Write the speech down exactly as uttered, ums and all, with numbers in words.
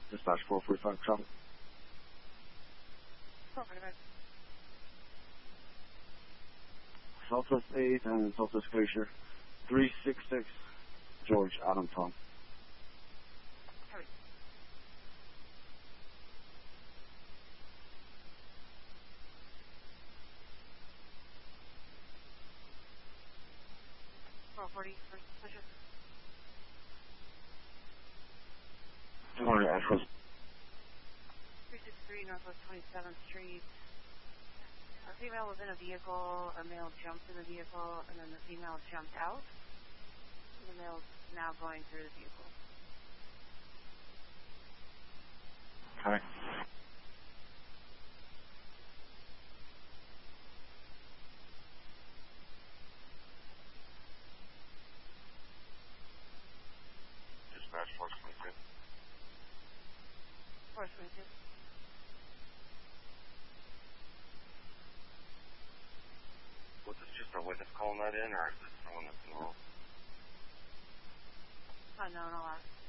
Dispatch four forty-five traffic. four forty-five. Southwest eight and Southwest Glacier. three six six, George, Adam, Tom. Hurry. four forty, first pleasure. Good morning, Ashford. three sixty-three Northwest twenty-seventh Street. A female was in a vehicle, a male jumped in the vehicle, and then the female jumped out. The male is now going through the vehicle. Okay. Dispatch four twenty-two. four twenty-two. Was this just a witness calling that in, or is this someone that's involved? Unknown, I'll ask.